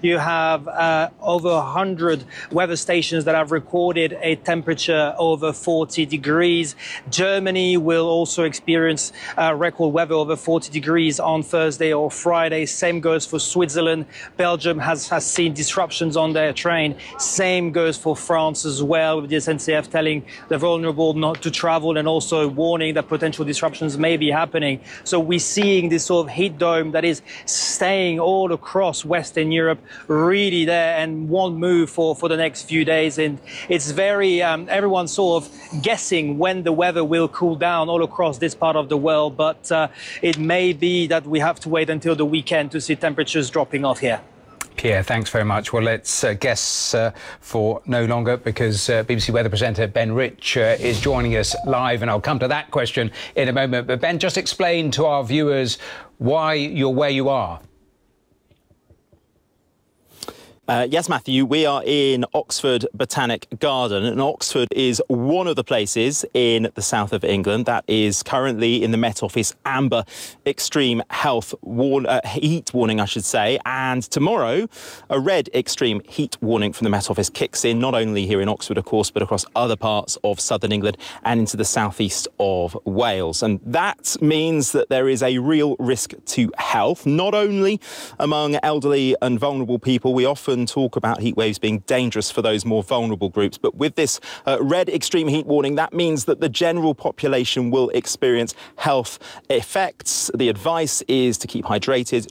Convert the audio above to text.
You have over 100 weather stations that have recorded a temperature over 40 degrees. Germany will also experience record weather over 40 degrees on Thursday or Friday. Same goes for Switzerland. Belgium has seen disruptions on their train. Same goes for France as well, with the SNCF telling the vulnerable not to travel and also warning that potential disruptions may be happening. So we're seeing this sort of heat dome that is staying all across Western Europe, really there, and won't move for the next few days. And it's very, everyone's sort of guessing when the weather will cool down all across this part of the world. But it may be that we have to wait until the weekend to see temperatures dropping off here. Pierre, thanks very much. Well, let's guess for no longer, because BBC weather presenter Ben Rich is joining us live, and I'll come to that question in a moment. But Ben, just explain to our viewers why you're where you are. Yes, Matthew, we are in Oxford Botanic Garden, and Oxford is one of the places in the south of England that is currently in the Met Office amber extreme heat warning, I should say. And tomorrow, a red extreme heat warning from the Met Office kicks in, not only here in Oxford, of course, but across other parts of southern England and into the southeast of Wales. And that means that there is a real risk to health, not only among elderly and vulnerable people. We often talk about heat waves being dangerous for those more vulnerable groups, but with this red extreme heat warning, that means that the general population will experience health effects. The advice is to keep hydrated,